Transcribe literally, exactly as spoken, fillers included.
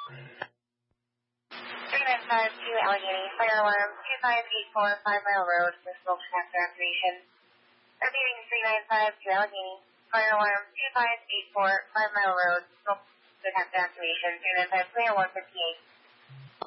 three nine five two Allegheny, fire alarm two five eight four, five Mile Road, for smoke detector activation. Repeating three nine five two Allegheny, fire alarm two five eight four, five Mile Road, smoke detector activation. three nine five, clear one fifty-eight.